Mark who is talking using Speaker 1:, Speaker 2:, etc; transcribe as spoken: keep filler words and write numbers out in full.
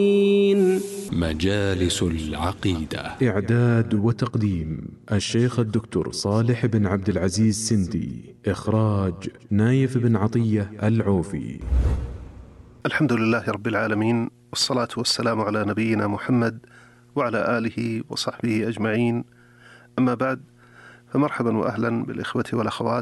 Speaker 1: مجالس العقيدة.
Speaker 2: إعداد وتقديم الشيخ الدكتور صالح بن عبد العزيز سندي. إخراج نايف بن عطية العوفي.
Speaker 3: الحمد لله رب العالمين، والصلاة والسلام على نبينا محمد وعلى آله وصحبه أجمعين. أما بعد، فمرحبا وأهلا بالإخوة والأخوات